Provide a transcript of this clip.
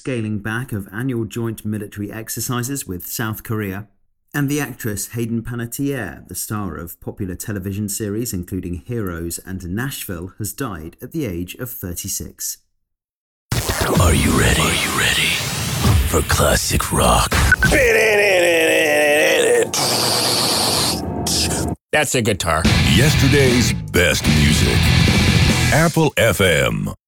scaling back of annual joint military exercises with South Korea. And the actress Hayden Panettiere, the star of popular television series including Heroes and Nashville, has died at the age of 36. Are you ready? Are you ready for classic rock? That's a guitar. Yesterday's best music. Apple FM.